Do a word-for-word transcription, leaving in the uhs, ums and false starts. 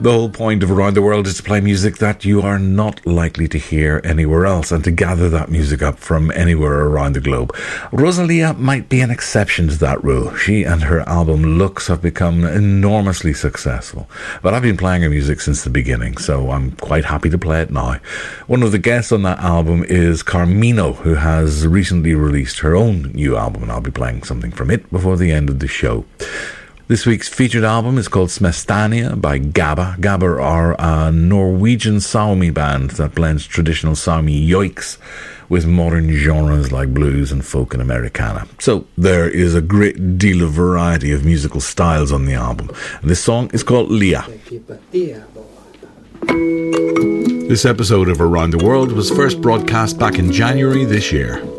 The whole point of Around the World is to play music that you are not likely to hear anywhere else and to gather that music up from anywhere around the globe. Rosalia might be an exception to that rule. She and her album Lux have become enormously successful. But I've been playing her music since the beginning, so I'm quite happy to play it now. One of the guests on that album is Carmino, who has recently released her own new album, and I'll be playing something from it before the end of the show. This week's featured album is called Smestania by Gabba. Gabba are a Norwegian Sami band that blends traditional Sami yoiks with modern genres like blues and folk and Americana. So there is a great deal of variety of musical styles on the album. And this song is called Lia. This episode of Around the World was first broadcast back in January this year.